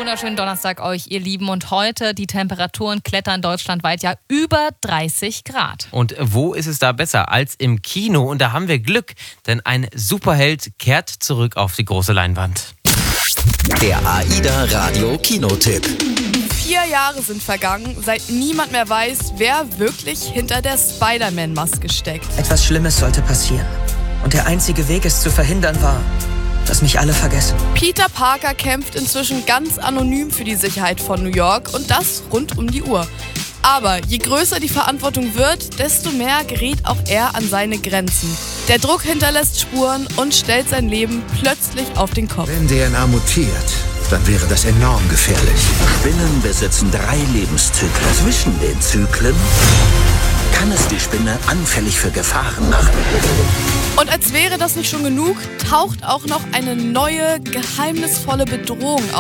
wunderschönen Donnerstag euch, ihr Lieben. Und heute, die Temperaturen klettern deutschlandweit ja über 30 Grad. Und wo ist es da besser als im Kino? Und da haben wir Glück, denn ein Superheld kehrt zurück auf die große Leinwand. Der AIDA Radio Kinotipp. 4 Jahre sind vergangen, seit niemand mehr weiß, wer wirklich hinter der Spider-Man-Maske steckt. Etwas Schlimmes sollte passieren. Und der einzige Weg, es zu verhindern, war, dass mich alle vergessen. Peter Parker kämpft inzwischen ganz anonym für die Sicherheit von New York und das rund um die Uhr. Aber je größer die Verantwortung wird, desto mehr gerät auch er an seine Grenzen. Der Druck hinterlässt Spuren und stellt sein Leben plötzlich auf den Kopf. Wenn DNA mutiert, dann wäre das enorm gefährlich. Spinnen besitzen 3 Lebenszyklen. Zwischen den Zyklen kann es die Spinne anfällig für Gefahren machen. Und als wäre das nicht schon genug, taucht auch noch eine neue, geheimnisvolle Bedrohung